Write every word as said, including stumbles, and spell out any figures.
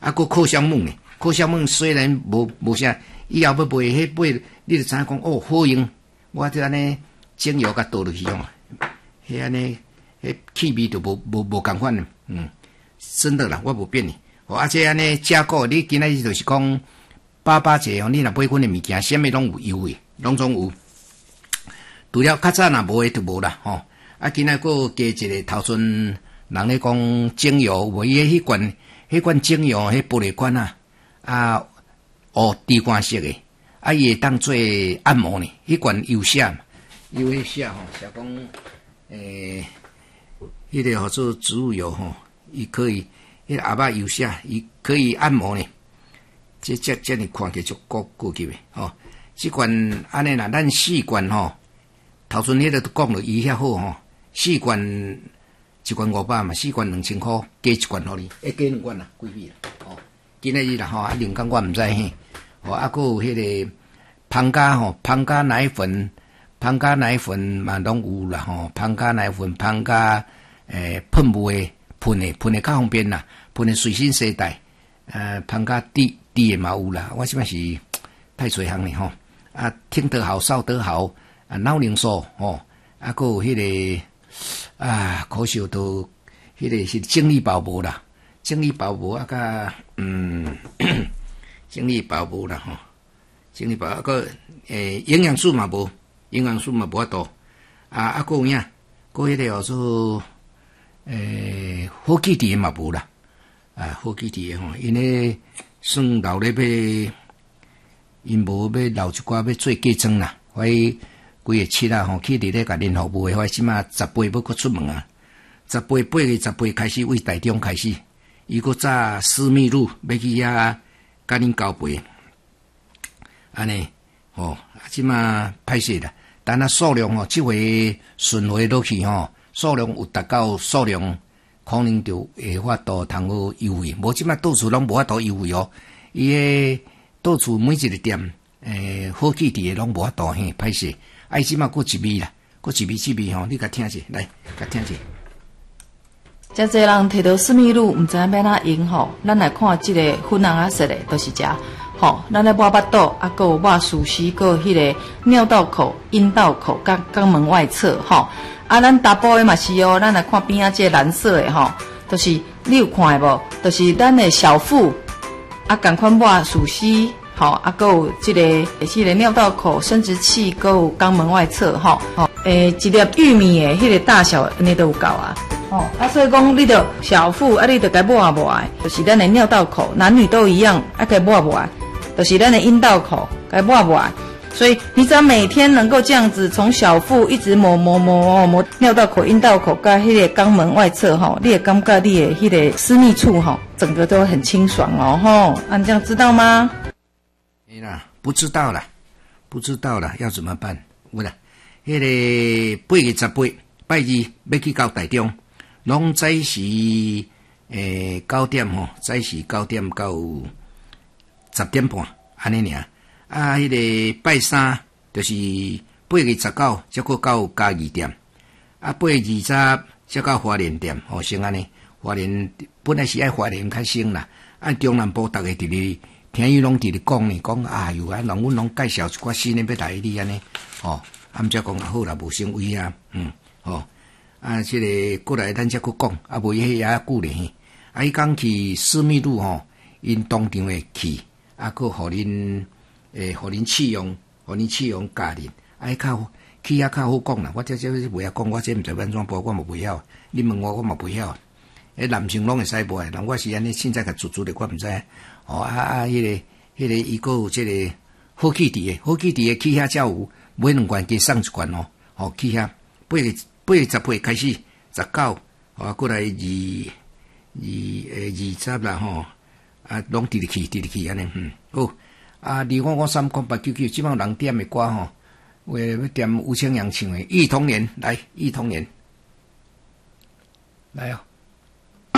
啊，个靠香木呢，靠香木虽然无无啥，以后要卖迄买，你就知影讲哦好用，我这安尼精油甲倒落去用，迄安尼，迄气味就无无无共款，嗯，真的啦，我无变呢。哦，而且安尼加购，你今仔日就是讲八八节哦，你若买阮的物件，啥物拢有优惠，拢总有。除了较早若无诶就无啦，吼、哦。啊，今仔个加一个头阵人咧讲精油，无伊迄罐迄罐精油，迄玻璃罐啊，啊，哦，滴光色诶，啊，伊会当做按摩呢，迄罐有写嘛，有迄写吼，写讲诶，迄、那个叫做植物油吼，伊可以。迄阿爸有写，伊可以按摩呢。这这这你看起就高高级诶，吼、哦。即罐安尼啦，咱四罐吼，头阵迄个都讲了，伊遐好吼。四罐一罐五百嘛，四罐两千箍，加一罐互你，一加两罐啦，几米啦？哦，今仔日啦吼，啊，另讲我毋知嘿。哦，啊，佫有迄个胖家吼，胖家奶粉，胖家奶粉嘛拢有啦吼，胖家奶粉，胖家诶喷雾诶。喷的喷的较方便啦，喷的随身携带，呃，喷甲滴滴的嘛有啦。我即摆是太侪项哩吼，啊，听得好，少得好，啊，脑凝素吼，啊，佫有迄、个啊，可惜都迄个是精力宝无啦，精力宝无啊，甲嗯，精力宝无啦吼，精力宝啊个诶营养素嘛无，营养素嘛无法度，啊啊佫有影，佫迄个叫做。诶，好基地嘛无啦，啊，好基地吼，因为算留咧要，因无要留一寡要做嫁妆啦，所以规个七啊吼，去伫咧甲联合部诶，我即马十八要搁出门啊，十八八月十八开始为台中开始，伊搁早私密路要去遐甲恁交配，安尼吼，即马歹势啦，但啊数量吼，即回顺回落去吼。数量有达到数量，可能就会法度通好优惠。无即摆到处拢无法度优惠哦。伊个到处每一个店，诶、欸，好记伫个拢无法度嘿，歹势。啊，伊即摆过一味啦，过一味一味吼，你甲听者，来，甲听者。 遮济人摕到私密乳，毋知影要哪用吼。咱来看即个粉红啊色的，都是遮。吼，咱咧抹巴肚，啊，佮有抹鼠须，佮有迄个尿道口、阴道口、肛肛门外侧，吼。啊，咱大部的嘛是哦，咱来看边仔这蓝色的吼，就是你有看无？就是咱的小腹，啊，共款抹鼠须，吼，啊，佮有这个迄个尿道口、生殖器，佮有肛门外侧，吼，吼，诶，一粒玉米的迄个大小，安尼都有够啊。哦，啊，所以讲你着小腹，啊，你着该抹抹，就是咱的尿道口，男女都一样，啊，该抹抹，就是咱的阴道口，该抹抹。所以你只要每天能够这样子，从小腹一直抹抹抹抹尿道口、阴道口，跟迄个肛门外侧吼，你也感觉你的迄个私密处吼，整个都很清爽哦吼。啊，你这样知道吗？ 哎啦，不知道啦，不知道啦，要怎么办？有啦，迄、那个八月十八拜二要去到台中，拢早时诶九点吼，早时九点到十点半，安尼尔。啊，迄、那个拜三就是八月十九，才过到嘉义店。啊，八月二十才到花莲店，吼、哦，先安尼。花莲本来是爱花莲较先啦，按中南部逐个伫咧听伊拢伫咧讲呢，讲啊哟啊，人阮拢介绍一寡新诶要来你安尼，吼、哦，啊，毋则讲啊好啦，无先位啊，嗯，吼、哦，啊，即、這个过来咱则佫讲，啊，无迄也久咧，啊，伊讲去私密路吼，因当场会去，啊，佫互恁。诶，互恁试用，互恁试用家人，哎，较去遐较好讲啦。我这这袂晓讲，我这毋知安怎播，我嘛袂晓。你问我，我嘛袂晓。诶，男性拢会使播，人我是安尼凊彩甲做做咧，我毋知。哦啊啊，迄、那个、迄、那个伊个有即个好气伫诶，好气伫诶，去遐才有买两罐加送一罐哦。哦，去遐八月八月十八开始，十九哦，过来二二诶二十啦吼，啊，拢直直去，直直去安尼，嗯，好。啊，二五五三空八九九，即帮人点的歌吼，为要点吴清阳唱的《忆童年》，来《忆童年》，来哦。